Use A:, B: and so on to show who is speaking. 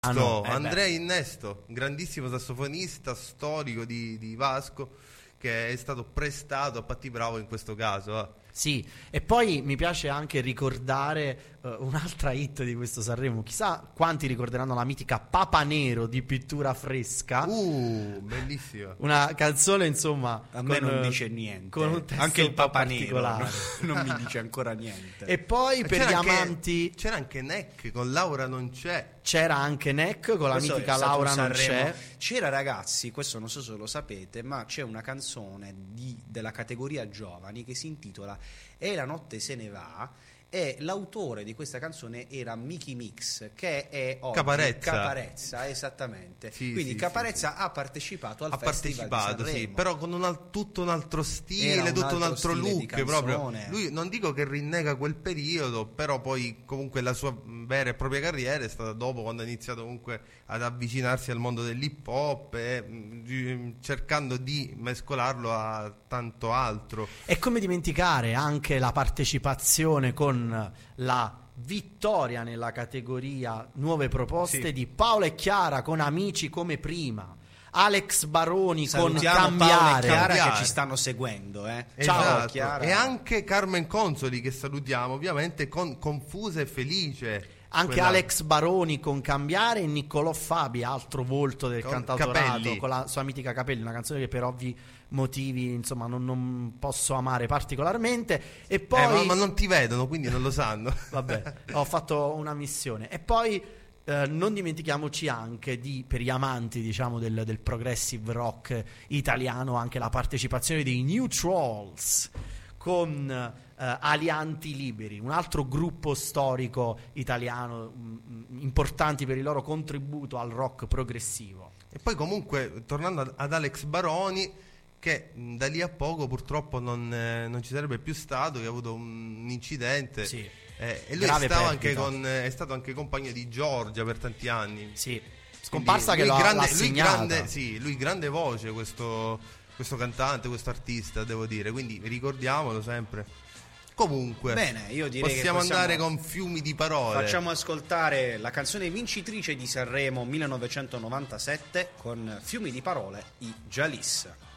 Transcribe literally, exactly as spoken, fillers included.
A: Ah, no, eh
B: Andrea Innesto, grandissimo sassofonista storico di, di Vasco, che è stato prestato a Patti Bravo in questo caso. Eh.
A: Sì, e poi mi piace anche ricordare uh, un'altra hit di questo Sanremo. Chissà quanti ricorderanno la mitica Papa Nero di Pittura Fresca.
B: Uh, bellissima.
A: Una canzone, insomma,
C: a me
A: con,
C: non dice niente.
A: Con un testo
C: anche il Papa Nero
A: particolare.
C: non, non mi dice ancora niente.
A: E poi
B: E
A: per
B: c'era
A: gli
B: anche-
A: amanti
B: c'era anche Neck con Laura non c'è.
A: c'era anche Neck con la
C: Questo
A: mitica
C: è stato
A: Laura
C: un
A: non
C: Sanremo.
A: c'è.
C: C'era, ragazzi, questo non so se lo sapete, ma c'è una canzone di, della categoria giovani che si intitola E la notte se ne va, e l'autore di questa canzone era Mickey Mix, che è oggi
B: Caparezza.
C: Caparezza, esattamente.
B: Sì,
C: Quindi
B: sì,
C: Caparezza ha partecipato al
B: Ha
C: Festival
B: partecipato,
C: di
B: sì,
C: Sanremo.
B: però con un al- tutto un altro
C: Era
B: stile,
C: un
B: tutto un
C: altro
B: altro
C: stile di
B: look proprio.
C: canzone.
B: Lui non dico che rinnega quel periodo, però poi comunque la sua vera e propria carriera è stata dopo, quando ha iniziato comunque ad avvicinarsi al mondo dell'hip hop e mh, cercando di mescolarlo a tanto altro.
A: E come dimenticare anche la partecipazione con la vittoria nella categoria nuove proposte
B: Sì.
A: di Paola e Chiara con Amici come prima, Alex Baroni
C: Salutiamo
A: con
C: Paola e
A: Cambiare.
C: Chiara
B: Cambiare.
C: che ci stanno seguendo, eh.
A: Ciao,
B: Esatto.
C: Chiara.
B: E anche Carmen Consoli, che salutiamo ovviamente, con Confusa e Felice.
A: Anche
B: Quella-
A: Alex Baroni con Cambiare e Niccolò Fabi, altro volto del
B: Con
A: cantautorato,
B: Capelli.
A: con la sua mitica Capelli, una canzone che per ovvi motivi insomma non, non posso amare particolarmente. E poi
B: Eh, ma, ma non ti vedono, quindi non lo sanno.
A: vabbè, ho fatto una missione. E poi eh, non dimentichiamoci anche di, per gli amanti diciamo del, del progressive rock italiano, anche la partecipazione dei New Trolls con eh, Alianti Liberi, un altro gruppo storico italiano mh, importanti per il loro contributo al rock progressivo.
B: E poi comunque, tornando ad- ad Alex Baroni, che mh, da lì a poco purtroppo non, eh, non ci sarebbe più stato, che ha avuto un, un incidente.
A: Sì.
B: Eh, e lui è,
A: Grave
B: stato anche
A: perdita.
B: con, eh, è stato anche compagno di Giorgia per tanti anni.
A: Sì, scomparsa
B: Quindi
A: che
B: lui
A: lo ha
B: grande,
A: l'ha
B: lui
A: segnata.
B: grande, sì, lui grande voce, questo, questo cantante, questo artista, devo dire, quindi ricordiamolo sempre. Comunque,
C: Bene, io direi che
B: possiamo
C: possiamo-
B: andare con fiumi di parole.
C: Facciamo ascoltare la canzone vincitrice di Sanremo millenovecentonovantasette con Fiumi di parole, i Jalis.